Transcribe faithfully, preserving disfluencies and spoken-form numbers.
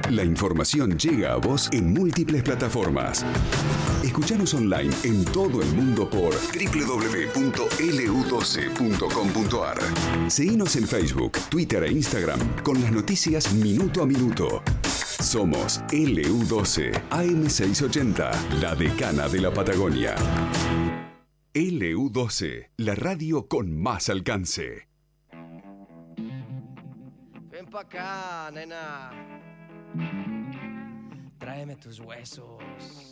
La información llega a vos en múltiples plataformas. Escuchanos online en todo el mundo por doble u doble u doble u punto ele u doce punto com punto a r. Seguinos en Facebook, Twitter e Instagram con las noticias minuto a minuto. Somos ele u doce, A M seiscientos ochenta, la decana de la Patagonia. ele u doce, la radio con más alcance. Ven pa' acá, nena. Tráeme tus huesos.